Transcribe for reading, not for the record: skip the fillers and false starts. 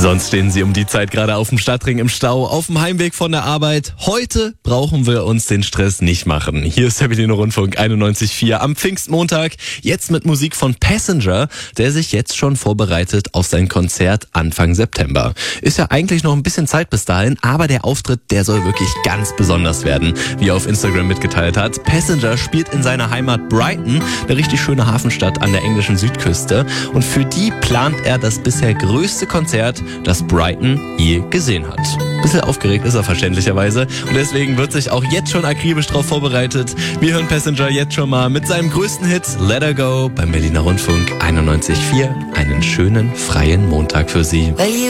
Sonst stehen Sie um die Zeit gerade auf dem Stadtring im Stau, auf dem Heimweg von der Arbeit. Heute brauchen wir uns den Stress nicht machen. Hier ist der Berliner Rundfunk 91.4 am Pfingstmontag. Jetzt mit Musik von Passenger, der sich jetzt schon vorbereitet auf sein Konzert Anfang September. Ist ja eigentlich noch ein bisschen Zeit bis dahin, aber der Auftritt, der soll wirklich ganz besonders werden, wie er auf Instagram mitgeteilt hat. Passenger spielt in seiner Heimat Brighton, eine richtig schöne Hafenstadt an der englischen Südküste. Und für die plant er das bisher größte Konzert, das Brighton je gesehen hat. Bisschen aufgeregt ist er verständlicherweise und deswegen wird sich auch jetzt schon akribisch drauf vorbereitet. Wir hören Passenger jetzt schon mal mit seinem größten Hit Let Her Go beim Berliner Rundfunk 91.4. Einen schönen freien Montag für Sie.